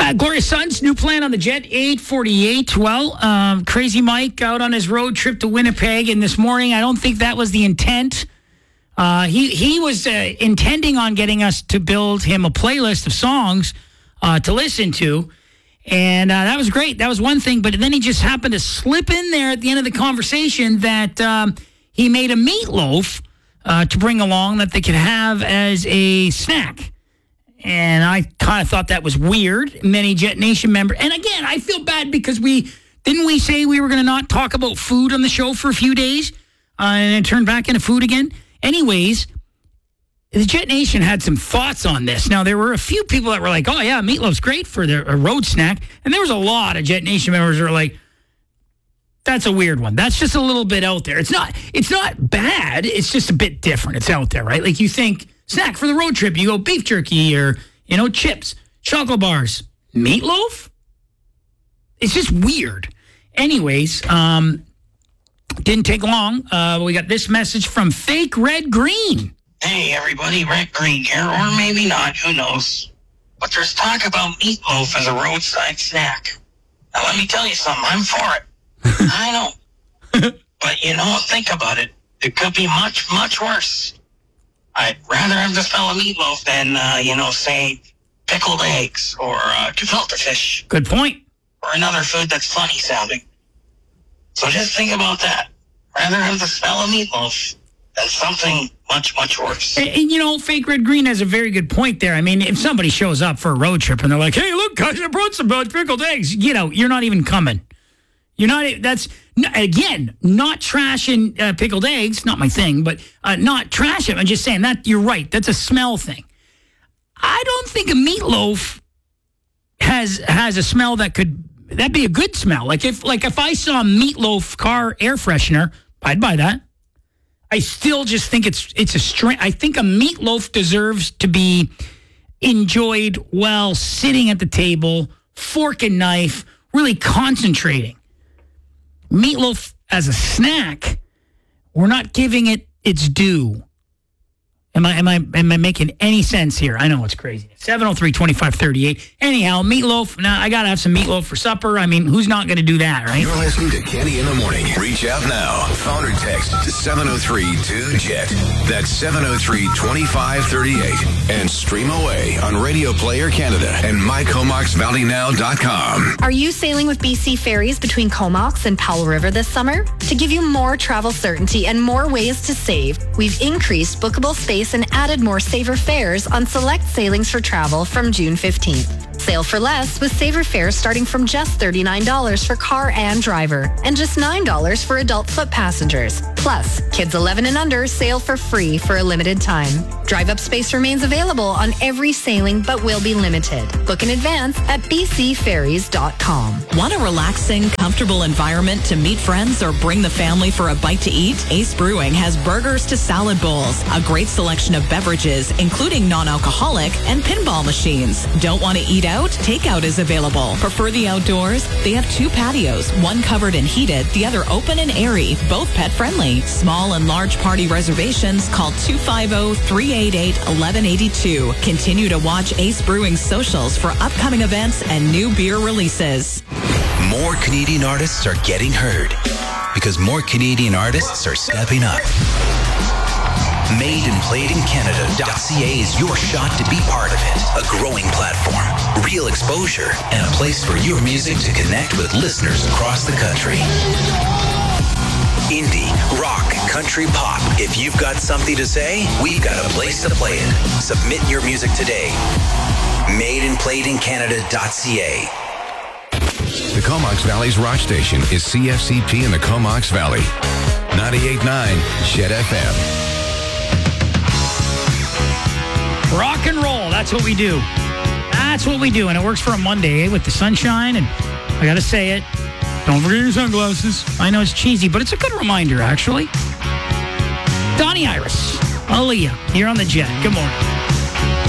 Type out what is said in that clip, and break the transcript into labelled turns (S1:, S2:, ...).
S1: Glorious Sons, new plan on the Jet, 8:48. Well, Crazy Mike out on his road trip to Winnipeg, and this morning, I don't think that was the intent. He was intending on getting us to build him a playlist of songs to listen to, and that was great. That was one thing, but then he just happened to slip in there at the end of the conversation that he made a meatloaf to bring along that they could have as a snack. And I kind of thought that was weird. Many Jet Nation members. And again, I feel bad because we say we were going to not talk about food on the show for a few days and it turned back into food again. Anyways, the Jet Nation had some thoughts on this. Now, there were a few people that were like, oh, yeah, meatloaf's great for a road snack. And there was a lot of Jet Nation members who were like, that's a weird one. That's just a little bit out there. It's not bad. It's just a bit different. It's out there, right? Like you think, snack for the road trip, you go beef jerky or, chips, chocolate bars, meatloaf? It's just weird. Anyways, didn't take long. We got this message from Fake Red Green.
S2: Hey, everybody, Red Green here, or maybe not, who knows. But there's talk about meatloaf as a roadside snack. Now, let me tell you something, I'm for it. I know. But, think about it. It could be much, much worse. I'd rather have the smell of meatloaf than, say, pickled eggs or gefilte fish.
S1: Good point.
S2: Or another food that's funny sounding. So just think about that. Rather have the smell of meatloaf than something much, much worse.
S1: And Fake Red Green has a very good point there. I mean, if somebody shows up for a road trip and they're like, hey, look, guys, I brought some pickled eggs, you're not even coming. You're not, again, not trashing pickled eggs, not my thing, but not trashing. I'm just saying that you're right. That's a smell thing. I don't think a meatloaf has a smell that'd be a good smell. Like if I saw a meatloaf car air freshener, I'd buy that. I still just think it's a strength. I think a meatloaf deserves to be enjoyed while sitting at the table, fork and knife, really concentrating. Meatloaf as a snack, we're not giving it its due. Am I making any sense here? I know it's crazy. 703-2538. Anyhow, meatloaf. Now, I got to have some meatloaf for supper. I mean, who's not going to do that, right?
S3: You're listening to Kenny in the Morning. Reach out now. Phone or text to 703-2JET. That's 703-2538. And stream away on Radio Player Canada and mycomoxvalleynow.com.
S4: Are you sailing with BC Ferries between Comox and Powell River this summer? To give you more travel certainty and more ways to save, we've increased bookable space and added more saver fares on select sailings for travel from June 15th. Sail for less with saver fares starting from just $39 for car and driver and just $9 for adult foot passengers. Plus, kids 11 and under sail for free for a limited time. Drive-up space remains available on every sailing but will be limited. Book in advance at bcferries.com.
S5: Want a relaxing, comfortable environment to meet friends or bring the family for a bite to eat? Ace Brewing has burgers to salad bowls, a great selection of beverages, including non-alcoholic, and pinball machines. Don't want to eat out? Takeout is available. Prefer the outdoors? They have 2 patios, one covered and heated, the other open and airy, both pet-friendly. Small and large party reservations, call 250-388-1182. Continue to watch Ace Brewing's socials for upcoming events and new beer releases.
S3: More Canadian artists are getting heard because more Canadian artists are stepping up. MadeandPlayedInCanada.ca is your shot to be part of it. A growing platform, real exposure, and a place for your music to connect with listeners across the country. Indie, rock, country, pop. If you've got something to say, we've got a place to play it. Submit your music today. MadeandPlayedInCanada.ca. The Comox Valley's rock station is CFCP in the Comox Valley. 98.9 Jet FM.
S1: Rock and roll. That's what we do. That's what we do. And it works for a Monday, with the sunshine. And I got to say it. Don't forget your sunglasses. I know it's cheesy, but it's a good reminder, actually. Donnie Iris, Aaliyah, here on the Jet. Good morning.